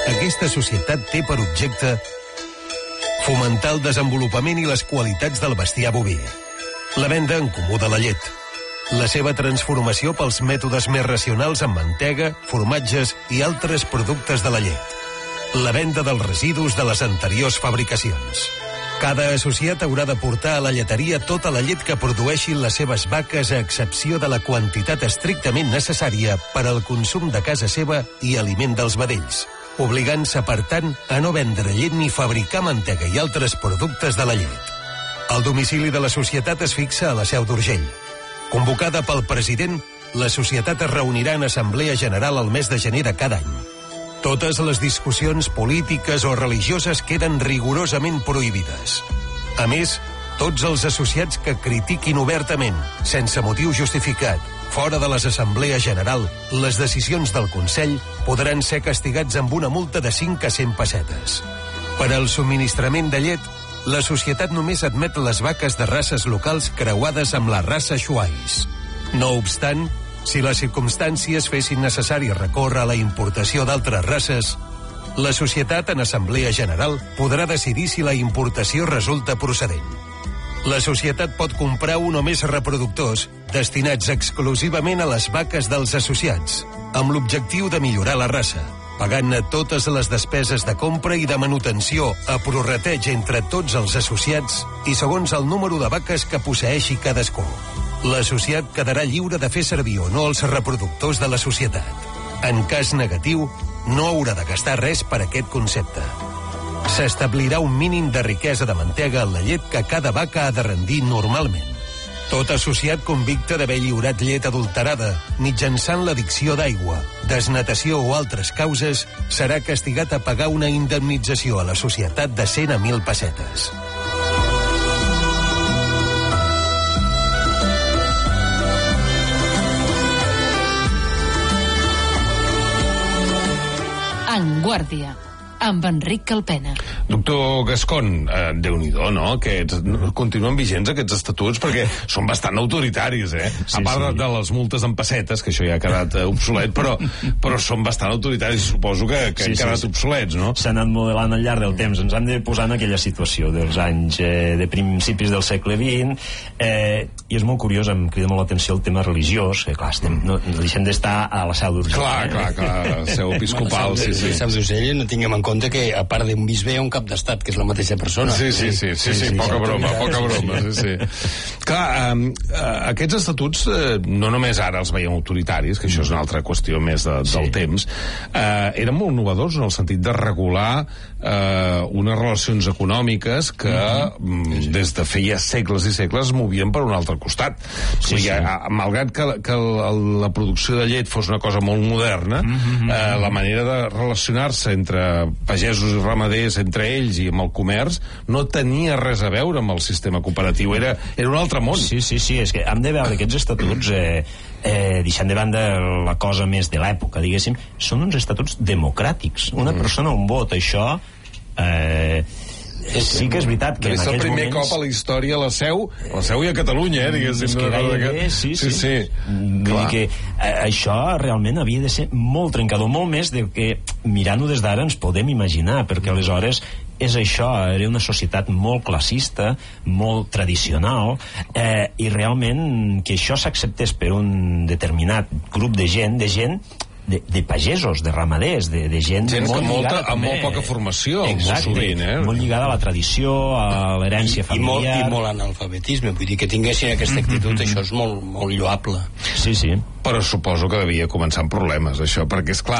Aquesta societat té per objecte fomentar el desenvolupament i les qualitats del bestiar boví, la venda en comú de la llet, la seva transformació pels mètodes més racionals en mantega, formatges i altres productes de la llet, la venda dels residus de les anteriors fabricacions. Cada associat haurà de portar a la lleteria tota la llet que produeixin les seves vaques, a excepció de la quantitat estrictament necessària per al consum de casa seva i aliment dels vedells, obligant-se, per tant, a no vendre llet ni fabricar mantega i altres productes de la llet. El domicili de la societat es fixa a la Seu d'Urgell. Convocada pel president, la societat es reunirà en assemblea general al mes de gener de cada any. Totes les discussions polítiques o religioses queden rigorosament prohibides. A més, tots els associats que critiquin obertament, sense motiu justificat, fora de les assemblees general, les decisions del Consell podran ser castigats amb una multa de 5 a 100 pessetes. Per al subministrament de llet, la societat només admet les vaques de races locals creuades amb la raça Schweitzer. No obstant, si les circumstàncies fessin necessari recórrer a la importació d'altres races, la societat en assemblea general podrà decidir si la importació resulta procedent. La societat pot comprar un o més reproductors destinats exclusivament a les vaques dels associats, amb l'objectiu de millorar la raça, pagant-ne totes les despeses de compra i de manutenció a prorrateig entre tots els associats i segons el número de vaques que posseeixi cadascú. L'associat quedarà lliure de fer servir o no els reproductors de la societat. En cas negatiu, no haurà de gastar res per aquest concepte. S'establirà un mínim de riquesa de mantega en la llet que cada vaca ha de rendir normalment. Tot associat convicte d'haver lliurat llet adulterada, mitjançant l'addicció d'aigua, desnatació o altres causes, serà castigat a pagar una indemnització a la societat de 100 a 1.000 pessetes. En Guàrdia, amb Enric Calpena. Doctor Gascon, Déu-n'hi-do, no? Continuen vigents aquests estatuts perquè són bastant autoritaris, Sí, a part de les multes en pessetes, que això ja ha quedat obsolet, però són bastant autoritaris, suposo que han quedat obsolets, no? S'han anat modelant al llarg del temps. Ens hem de posar en aquella situació dels anys de principis del segle XX, i és molt curiós, em crida molt l'atenció el tema religiós, clar, no deixem d'estar a la Seu d'Urgell. Clar, Seu Episcopal, sí. La Seu d'Urgell, no tinguem en compte que a part d'un bisbe hi ha un cap d'estat, que és la mateixa persona. Sí, poca broma, sí. Clar, aquests estatuts no només ara els veiem autoritaris, que això és una altra qüestió més del temps, eren molt innovadors en el sentit de regular unes relacions econòmiques que des de feia segles i segles es movien per un altre costat. Malgrat que la producció de llet fos una cosa molt moderna, la manera de relacionar-se entre pagesos i ramaders, entre ells i amb el comerç, no tenia res a veure amb el sistema cooperatiu, era un altre món. Sí, és que hem de veure aquests estatuts, deixant de banda la cosa més de l'època, diguéssim, són uns estatuts democràtics. Una persona, un vot, això... sí que és veritat que en aquells moments... És el primer cop a la història a la Seu i a Catalunya, diguéssim. És que gairebé, sí. Vull dir que això realment havia de ser molt trencador, molt més del que mirant-ho des d'ara ens podem imaginar, perquè aleshores és això, era una societat molt classista, molt tradicional, i realment que això s'acceptés per un determinat grup de gent de pagesos, de ramaders, de gent molt lligada amb molt poca formació, molt sovint, molt lligada a la tradició, a l'herència familiar i molt analfabetisme, vull dir que tinguessin aquesta actitud, això és molt lloable. Sí. Però suposo que devia començar amb problemes, això, perquè és clar,